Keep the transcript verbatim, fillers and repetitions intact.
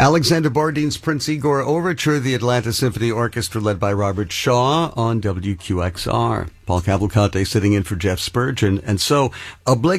Alexander Bordine's Prince Igor Overture, the Atlanta Symphony Orchestra led by Robert Shaw on W Q X R. Paul Cavalcante sitting in for Jeff Spurgeon. And so, obligatory